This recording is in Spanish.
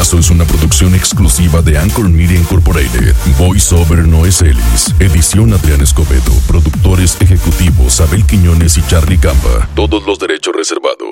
Caso es una producción exclusiva de Anchor Media Incorporated. Voiceover Noé Celis. Edición Adrián Escobedo. Productores ejecutivos Abel Quiñones y Charlie Gamba. Todos los derechos reservados.